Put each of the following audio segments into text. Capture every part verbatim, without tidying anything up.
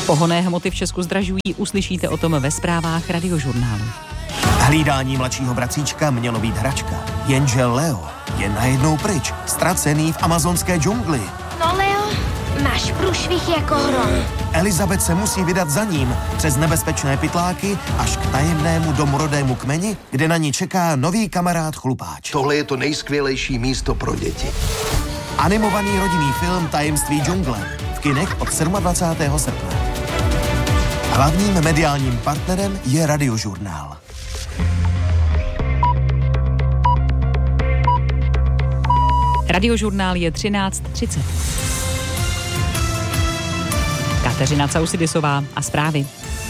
Pohonné hmoty v Česku zdražují, uslyšíte o tom ve zprávách Radiožurnálu. Hlídání mladšího bratříčka mělo být hračka, jenže Leo je najednou pryč, ztracený v amazonské džungli. No Leo, máš průšvih jako hrom. Elizabeth se musí vydat za ním přes nebezpečné pytláky až k tajemnému domorodému kmeni, kde na ní čeká nový kamarád chlupáč. Tohle je to nejskvělejší místo pro děti. Animovaný rodinný film Tajemství džungle v kinech od dvacátého sedmého srpna. Hlavním mediálním partnerem je Radiožurnál. Radiožurnál je třináct třicet. Kateřina Causidisová a zprávy.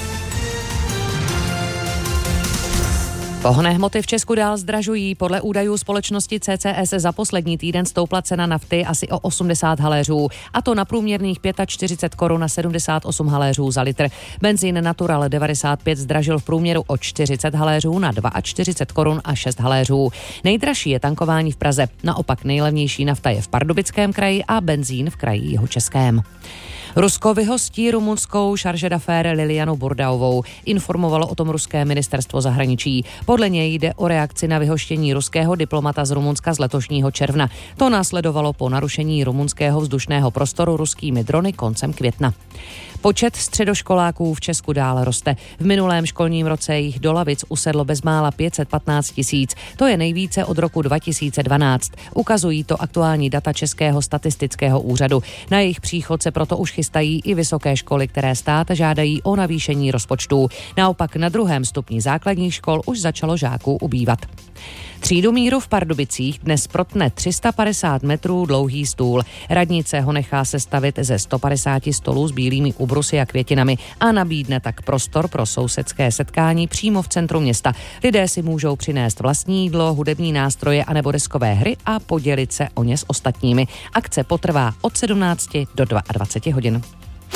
Pohonné hmoty v Česku dál zdražují. Podle údajů společnosti C C S za poslední týden stoupla cena nafty asi o osmdesát haléřů, a to na průměrných čtyřicet pět korun a sedmdesát osm haléřů za litr. Benzín Natural devadesát pět zdražil v průměru o čtyřicet haléřů na čtyřicet dva korun a šest haléřů. Nejdražší je tankování v Praze. Naopak nejlevnější nafta je v Pardubickém kraji a benzín v kraji Jihočeském. Rusko vyhostí rumunskou charge d'affaires Lilianu Burdaovou, informovalo o tom ruské ministerstvo zahraničí. Podle něj jde o reakci na vyhoštění ruského diplomata z Rumunska z letošního června. To následovalo po narušení rumunského vzdušného prostoru ruskými drony koncem května. Počet středoškoláků v Česku dále roste. V minulém školním roce jich do lavic usedlo bezmála pět set patnáct tisíc. To je nejvíce od roku dva tisíce dvanáct. Ukazují to aktuální data Českého statistického úřadu. Na jejich příchod se proto už chystají i vysoké školy, které stát žádají o navýšení rozpočtů. Naopak na druhém stupni základních škol už začalo žáků ubývat. Třídu míru v Pardubicích dnes protne tři sta padesát metrů dlouhý stůl. Radnice ho nechá sestavit ze sto padesát stolů s bílými ubrusy a květinami a nabídne tak prostor pro sousedské setkání přímo v centru města. Lidé si můžou přinést vlastní jídlo, hudební nástroje anebo deskové hry a podělit se o ně s ostatními. Akce potrvá od sedmnácti do dvaceti dvou hodin.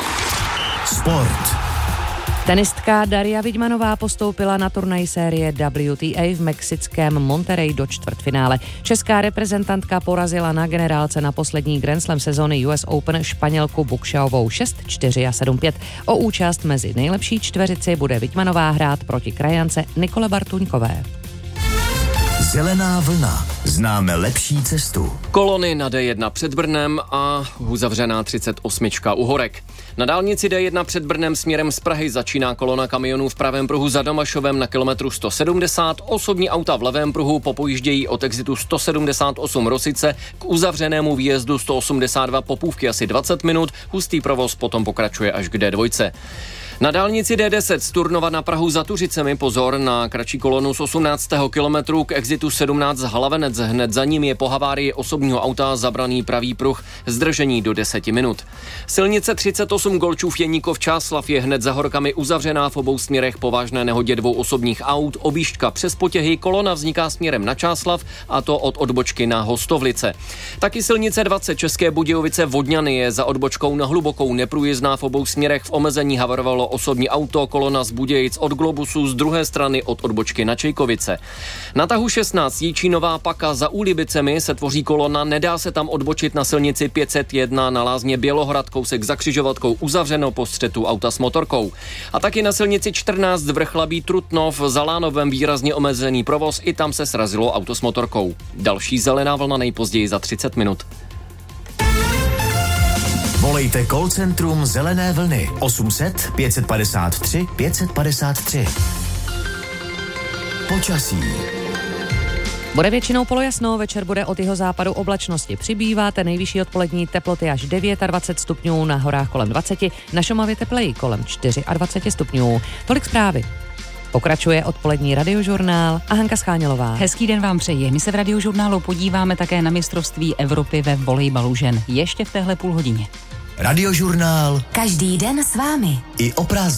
Sport. Tenistka Daria Vidmanová postoupila na turnaj série W T A v mexickém Monterrey do čtvrtfinále. Česká reprezentantka porazila na generálce na poslední Grand Slam sezóny U S Open Španělku Buxaovou šest čtyři a sedm pět. O účast mezi nejlepší čtveřici bude Vidmanová hrát proti krajance Nikole Bartuňkové. Zelená vlna. Známe lepší cestu. Kolony na D jedna před Brnem a uzavřená třicet osm u Horek. Na dálnici D jedna před Brnem směrem z Prahy začíná kolona kamionů v pravém pruhu za Domašovem na kilometru sto sedmdesát. Osobní auta v levém pruhu popojíždějí od exitu sto sedmdesát osm Rosice k uzavřenému výjezdu sto osmdesát dva Popůvky asi dvacet minut. Hustý provoz potom pokračuje až k D dva. Na dálnici D deset z Turnova na Prahu za Tuřicemi pozor na kratší kolonu z osmnáctého kilometru k exitu sedmnáct Hlavenec. Hned za ním je po havárii osobního auta zabraný pravý pruh, zdržení do deseti minut. Silnice třicet osm Golčův Jeníkov Čáslav je hned za Horkami uzavřená v obou směrech po vážné nehodě dvou osobních aut. Objížďka přes Potěhy, kolona vzniká směrem na Čáslav, a to od odbočky na Hostovlice. Taky silnice dvacet České Budějovice Vodňany je za odbočkou na Hlubokou neprůjezdná v obou směrech. V omezení havarovalo osobní auto, kolona z Budějic od Globusu, z druhé strany od odbočky na Čejkovice. Na tahu šestnáct Jičínová Paka za Úlibicemi se tvoří kolona, nedá se tam odbočit na silnici pět set jedna na Lázně Bělohrad, kousek za křižovatkou uzavřeno po střetu auta s motorkou. A taky na silnici čtrnáct Vrchlabí Trutnov za Lánovem výrazně omezený provoz, i tam se srazilo auto s motorkou. Další zelená vlna nejpozději za třicet minut. Volejte call centrum Zelené vlny osm set pět set padesát tři pět set padesát tři. Počasí. Bude většinou polojasno, večer bude od jihozápadu oblačnosti přibývat, nejvyšší odpolední teploty až dvacet devět stupňů, na horách kolem dvacet, na Šumavě tepleji kolem dvacet čtyři stupňů. Tolik zprávy. Pokračuje odpolední Radiožurnál a Hanka Schánělová. Hezký den vám přeji. My se v Radiožurnálu podíváme také na mistrovství Evropy ve volejbalu žen. Ještě v téhle půl hodině. Radiožurnál. Každý den s vámi. I o prázdninách.